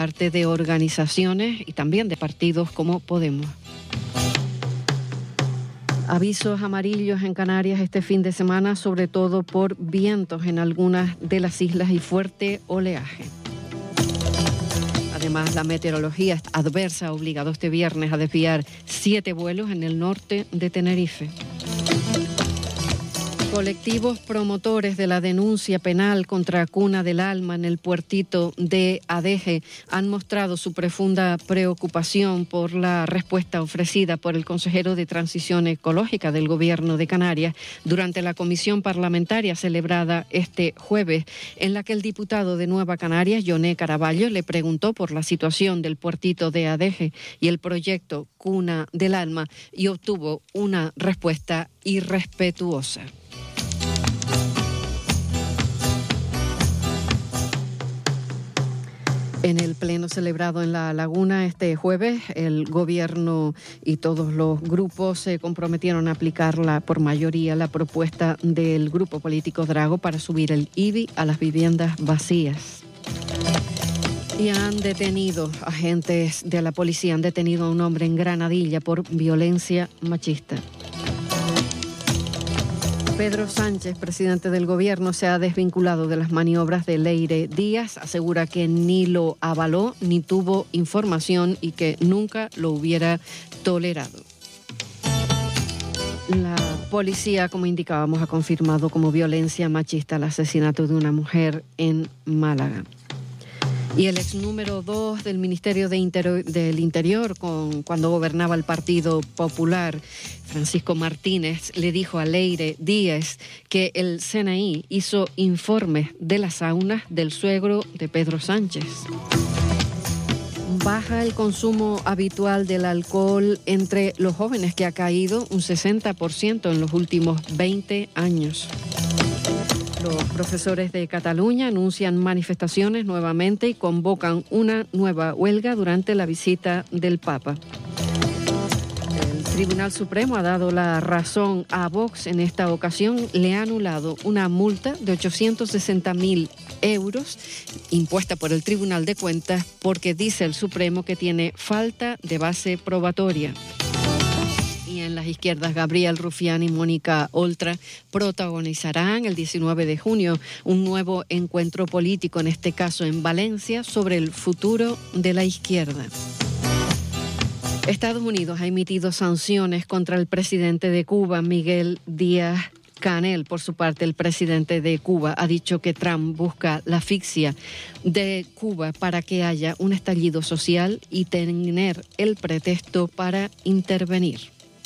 parte de organizaciones y también de partidos como Podemos. Avisos amarillos en Canarias este fin de semana, sobre todo por vientos en algunas de las islas y fuerte oleaje. Además, la meteorología adversa ha obligado este viernes a desviar 7 vuelos en el norte de Tenerife. Colectivos promotores de la denuncia penal contra Cuna del Alma en el puertito de Adeje han mostrado su profunda preocupación por la respuesta ofrecida por el consejero de Transición Ecológica del Gobierno de Canarias durante la comisión parlamentaria celebrada este jueves, en la que el diputado de Nueva Canarias, Yoné Caraballo, le preguntó por la situación del puertito de Adeje y el proyecto Cuna del Alma y obtuvo una respuesta irrespetuosa. En el pleno celebrado en La Laguna este jueves, el Gobierno y todos los grupos se comprometieron a aplicar por mayoría la propuesta del grupo político Drago para subir el IBI a las viviendas vacías. Y agentes de la policía han detenido a un hombre en Granadilla por violencia machista. Pedro Sánchez, presidente del Gobierno, se ha desvinculado de las maniobras de Leire Díaz. Asegura que ni lo avaló ni tuvo información y que nunca lo hubiera tolerado. La policía, como indicábamos, ha confirmado como violencia machista el asesinato de una mujer en Málaga. Y el ex número 2 del Ministerio del Interior, cuando gobernaba el Partido Popular, Francisco Martínez, le dijo a Leire Díaz que el CNI hizo informes de las saunas del suegro de Pedro Sánchez. Baja el consumo habitual del alcohol entre los jóvenes, que ha caído un 60% en los últimos 20 años. Los profesores de Cataluña anuncian manifestaciones nuevamente y convocan una nueva huelga durante la visita del Papa. El Tribunal Supremo ha dado la razón a Vox en esta ocasión. Le ha anulado una multa de 860.000 euros impuesta por el Tribunal de Cuentas porque dice el Supremo que tiene falta de base probatoria. Y en las izquierdas, Gabriel Rufián y Mónica Oltra protagonizarán el 19 de junio un nuevo encuentro político, en este caso en Valencia, sobre el futuro de la izquierda. Estados Unidos ha emitido sanciones contra el presidente de Cuba, Miguel Díaz-Canel. Por su parte, el presidente de Cuba ha dicho que Trump busca la asfixia de Cuba para que haya un estallido social y tener el pretexto para intervenir.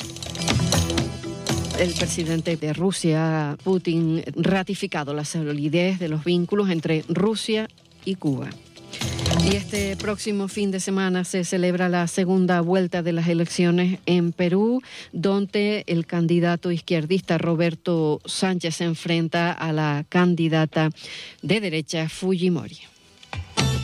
El presidente de Rusia, Putin, ha ratificado la solidez de los vínculos entre Rusia y Cuba. Y este próximo fin de semana se celebra la segunda vuelta de las elecciones en Perú, donde el candidato izquierdista Roberto Sánchez se enfrenta a la candidata de derecha Fujimori.